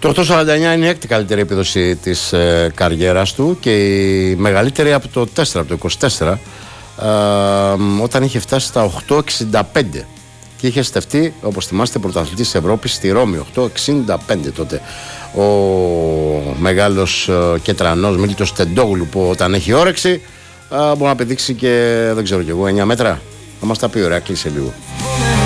Το 8.49 είναι η έκτη καλύτερη επίδοση της καριέρας του και η μεγαλύτερη από το 4, από το 24, όταν είχε φτάσει στα 8.65 και είχε στεφτεί, όπως θυμάστε, πρωταθλητής της Ευρώπης στη Ρώμη. 8.65 τότε ο μεγάλος κετρανός Μίλτος Τεντόγλου, που όταν έχει όρεξη μπορεί να πηδήξει και δεν ξέρω κι εγώ 9 μέτρα. Θα μας τα πει, ωραία, κλείσε λίγο.